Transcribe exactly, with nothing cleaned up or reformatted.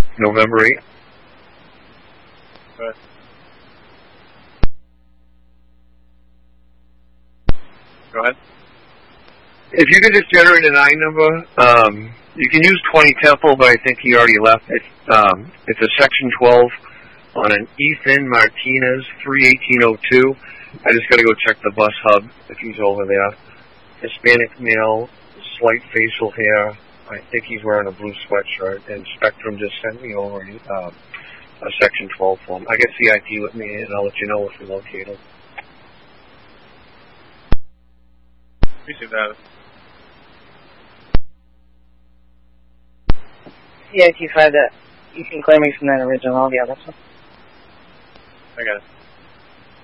November eighth. Go ahead. Go ahead. If you could just generate an I number, um, you can use twenty Temple, but I think he already left. It's, um, it's a Section twelve on an Ethan Martinez three eighteen oh two. I just got to go check the bus hub if he's over there. Hispanic male, slight facial hair. I think he's wearing a blue sweatshirt. And Spectrum just sent me over uh, a Section twelve form. I got C I T with me, and I'll let you know if we locate him. Appreciate that. C I T five that you can claim me from that original, all the other stuff. I got it.